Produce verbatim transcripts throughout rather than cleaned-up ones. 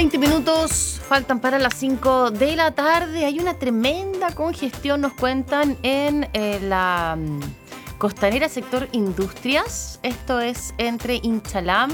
veinte minutos faltan para las cinco de la tarde. Hay una tremenda congestión, nos cuentan, en eh, la um, costanera sector Industrias. Esto es entre Inchalam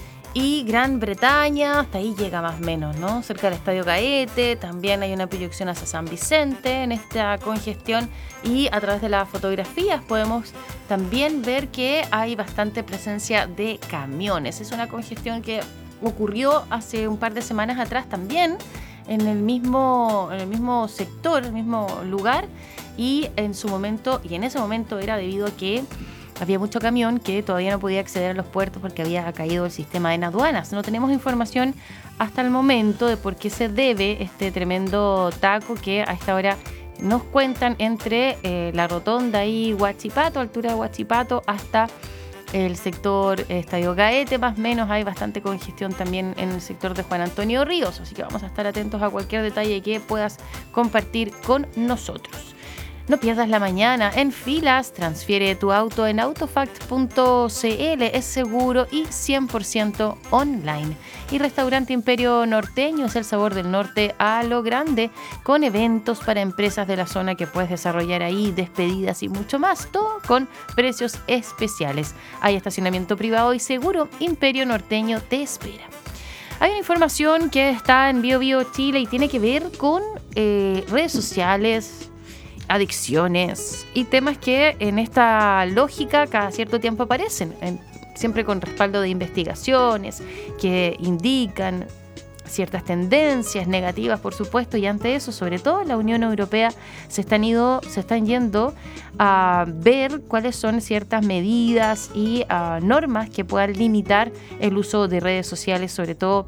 y Gran Bretaña. Hasta ahí llega más o menos, ¿no? Cerca del Estadio Gaete. También hay una proyección hacia San Vicente en esta congestión. Y a través de las fotografías podemos también ver que hay bastante presencia de camiones. Es una congestión que ocurrió hace un par de semanas atrás también en el mismo, en el mismo sector, el mismo lugar, y en su momento, y en ese momento era debido a que había mucho camión que todavía no podía acceder a los puertos porque había caído el sistema en aduanas. No tenemos información hasta el momento de por qué se debe este tremendo taco que a esta hora nos cuentan entre eh, la rotonda y Huachipato, altura de Huachipato, hasta el sector Estadio Gaete. Más o menos hay bastante congestión también en el sector de Juan Antonio Ríos, así que vamos a estar atentos a cualquier detalle que puedas compartir con nosotros. No pierdas la mañana en filas, transfiere tu auto en autofact punto c l, es seguro y cien por ciento online. Y Restaurante Imperio Norteño es el sabor del norte a lo grande, con eventos para empresas de la zona que puedes desarrollar ahí, despedidas y mucho más, todo con precios especiales. Hay estacionamiento privado y seguro. Imperio Norteño te espera. Hay una información que está en Bio Bio Chile y tiene que ver con eh, redes sociales, adicciones y temas que en esta lógica cada cierto tiempo aparecen, en, siempre con respaldo de investigaciones que indican ciertas tendencias negativas, por supuesto, y ante eso, sobre todo en la Unión Europea, se están, ido, se están yendo a ver cuáles son ciertas medidas y uh, normas que puedan limitar el uso de redes sociales, sobre todo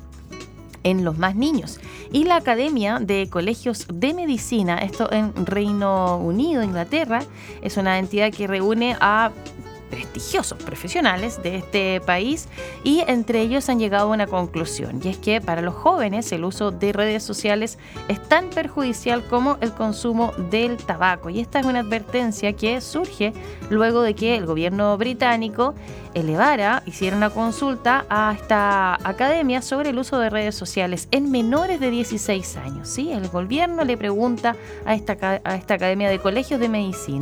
en los más niños. Y la Academia de Colegios de Medicina, esto en Reino Unido, Inglaterra, es una entidad que reúne a prestigiosos profesionales de este país y entre ellos han llegado a una conclusión, y es que para los jóvenes el uso de redes sociales es tan perjudicial como el consumo del tabaco, y esta es una advertencia que surge luego de que el gobierno británico elevara, hiciera una consulta a esta academia sobre el uso de redes sociales en menores de dieciséis años. ¿Sí? El gobierno le pregunta a esta, a esta Academia de Colegios de Medicina